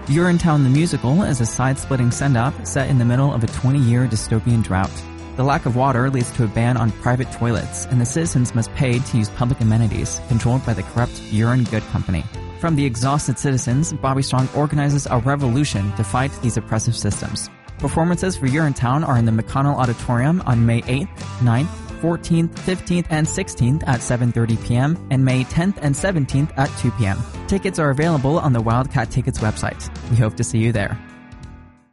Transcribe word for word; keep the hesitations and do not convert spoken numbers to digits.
Urinetown the Musical is a side-splitting send-up set in the middle of a twenty-year dystopian drought. The lack of water leads to a ban on private toilets, and the citizens must pay to use public amenities controlled by the corrupt Urine Good Company. From the exhausted citizens, Bobby Strong organizes a revolution to fight these oppressive systems. Performances for Urinetown are in the McConnell Auditorium on May eighth, ninth, fourteenth, fifteenth, and sixteenth at seven thirty p.m. and May tenth and seventeenth at two p.m. Tickets are available on the Wildcat Tickets website. We hope to see you there.